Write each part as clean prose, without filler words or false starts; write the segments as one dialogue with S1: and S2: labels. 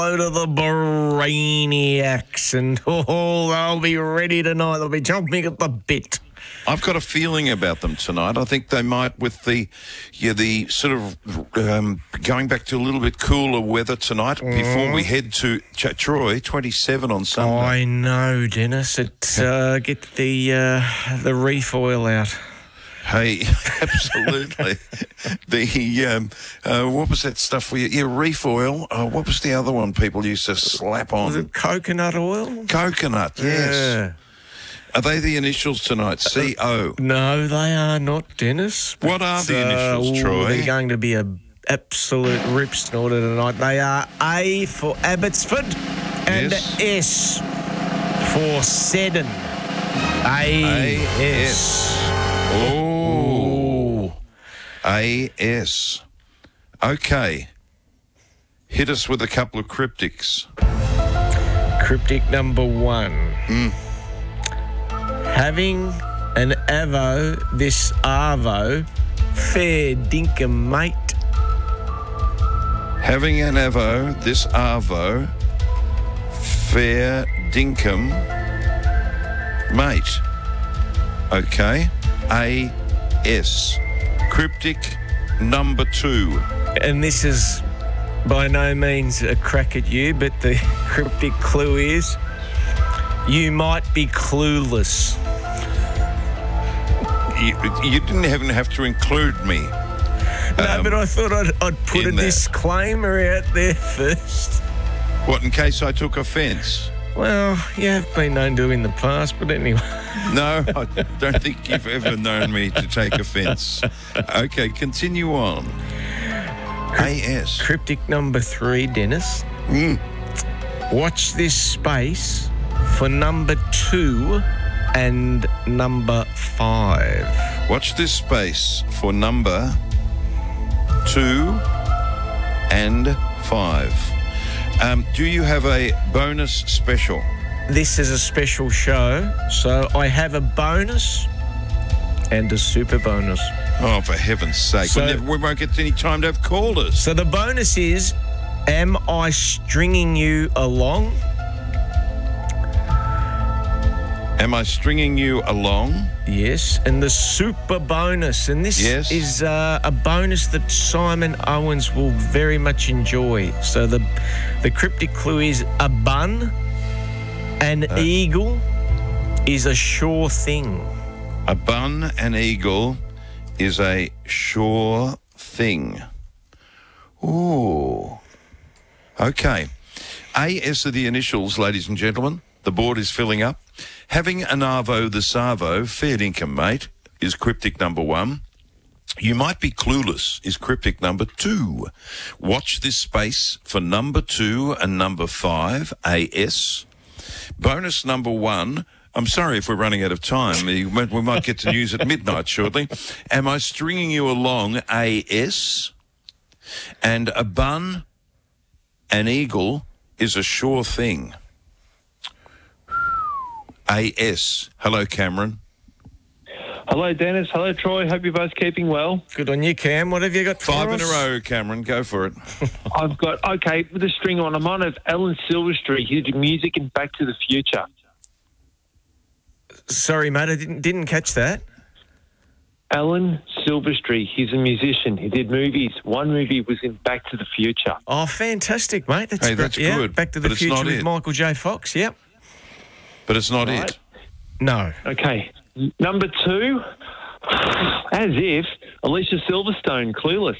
S1: to the Brainiacs, and they'll be ready tonight. They'll be jumping at the bit.
S2: I've got a feeling about them tonight. I think they might, with the sort of going back to a little bit cooler weather tonight before we head to Troy, 27 on Sunday.
S1: I know, Dennis. Get the reef oil out.
S2: Hey, absolutely. What was that stuff reef oil. What was the other one people used to slap on?
S1: Was it coconut oil?
S2: Coconut, yes.
S1: Yeah.
S2: Are they the initials tonight? CO?
S1: No, they are not, Dennis.
S2: What are the initials, Troy?
S1: They're going to be an absolute rip snorter tonight. They are A for Abbotsford and S for Seddon. A-S.
S2: Oh. A-S. Okay. Hit us with a couple of cryptics.
S1: Cryptic number 1. Having an Avo, this Arvo, fair dinkum mate.
S2: Having an Avo, this Arvo, fair dinkum mate. Okay. A-S. Cryptic number 2.
S1: And this is by no means a crack at you, but the cryptic clue is you might be clueless.
S2: You didn't even have to include me.
S1: No, but I thought I'd put a disclaimer out there first.
S2: What, in case I took offence?
S1: Well, you have been known to in the past, but anyway.
S2: No, I don't think you've ever known me to take offence. Okay, continue on. A-S.
S1: Cryptic number 3, Dennis. Watch this space for number 2 and number 5.
S2: Watch this space for number 2 and 5. Do you have a bonus special?
S1: This is a special show, so I have a bonus and a super bonus.
S2: Oh, for heaven's sake. We won't get any time to have callers.
S1: So the bonus is, am I stringing you along?
S2: Am I stringing you along?
S1: Yes. And the super bonus, and this is a bonus that Simon Owens will very much enjoy. So the cryptic clue is a bun, an eagle is a sure thing.
S2: A bun, an eagle is a sure thing. Ooh. Okay. A-S are the initials, ladies and gentlemen. The board is filling up. Having an Arvo, the Savo, fair dinkum mate, is cryptic number 1. You might be clueless is cryptic number 2. Watch this space for number 2 and number 5, A-S. Bonus number 1. I'm sorry if we're running out of time. We might get to news at midnight shortly. Am I stringing you along, A-S? And a bun, an eagle, is a sure thing. A-S. Hello, Cameron.
S3: Hello, Dennis. Hello, Troy. Hope you're both keeping well.
S1: Good on you, Cam. What have you got for
S2: 5
S1: us?
S2: in a row, Cameron. Go for it.
S3: I've got, with the string on, I'm on of Alan Silverstreet. He did music in Back to the Future.
S1: Sorry, mate, I didn't catch that.
S3: Alan Silverstreet, he's a musician. He did movies. One movie was in Back to the Future.
S1: Oh, fantastic, mate. That's
S2: hey, that's good.
S1: Back to the Future with Michael J. Fox, yep.
S2: But it's not it.
S1: No.
S3: Okay. Number 2, as if, Alicia Silverstone, Clueless.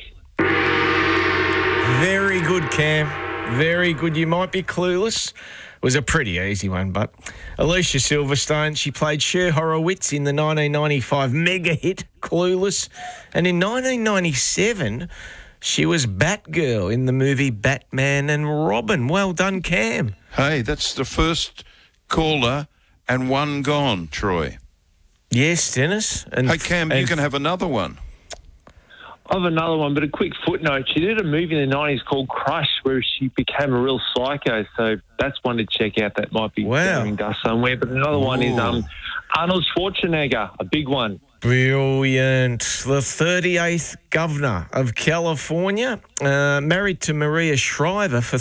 S1: Very good, Cam. Very good. You might be clueless. It was a pretty easy one, but Alicia Silverstone, she played Cher Horowitz in the 1995 mega hit Clueless. And in 1997, she was Batgirl in the movie Batman and Robin. Well done, Cam.
S2: Hey, that's the first caller and one gone, Troy.
S1: Yes, Dennis.
S2: Hey, Cam, you can have another one.
S3: I have another one, but a quick footnote. She did a movie in the 90s called Crush where she became a real psycho, so that's one to check out. That might be gathering dust somewhere. But another one is Arnold Schwarzenegger, a big one.
S1: Brilliant. The 38th Governor of California, married to Maria Shriver for